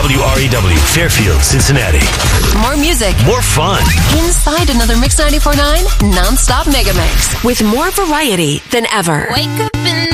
WREW, Fairfield, Cincinnati. More music. More fun. Inside another Mix 94.9 non-stop mega mix with more variety than ever. Wake up in